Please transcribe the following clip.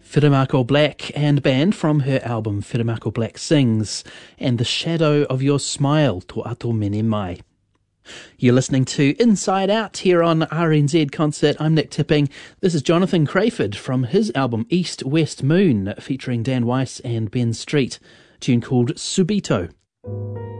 Whirimako Black and Band from her album Whirimako Black Sings, and The Shadow of Your Smile, Tō Ato Mene Mai. You're listening to Inside Out here on RNZ Concert. I'm Nick Tipping. This is Jonathan Crayford from his album East West Moon, featuring Dan Weiss and Ben Street, a tune called Subito.